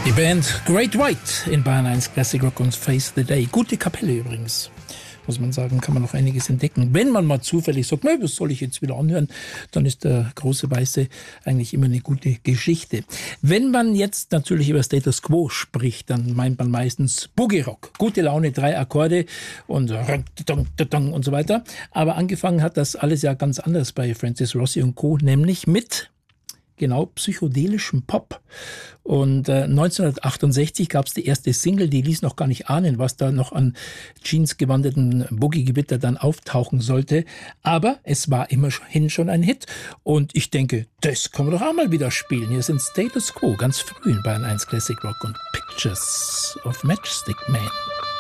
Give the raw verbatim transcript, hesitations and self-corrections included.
Die Band Great White in Bayern eins Classic Rock und Face the Day. Gute Kapelle übrigens. Muss man sagen, kann man noch einiges entdecken. Wenn man mal zufällig sagt, na, was soll ich jetzt wieder anhören, dann ist der große Weiße eigentlich immer eine gute Geschichte. Wenn man jetzt natürlich über Status Quo spricht, dann meint man meistens Boogie Rock. Gute Laune, drei Akkorde und und so weiter. Aber angefangen hat das alles ja ganz anders bei Francis Rossi und Co., nämlich mit genau psychedelischem Pop. Und äh, neunzehnhundertachtundsechzig gab es die erste Single, die ließ noch gar nicht ahnen, was da noch an jeansgewandeten Boogie-Gewitter dann auftauchen sollte. Aber es war immerhin schon ein Hit. Und ich denke, das können wir doch auch mal wieder spielen. Hier sind Status Quo, ganz früh in Bayern eins Classic Rock und Pictures of Matchstick Man.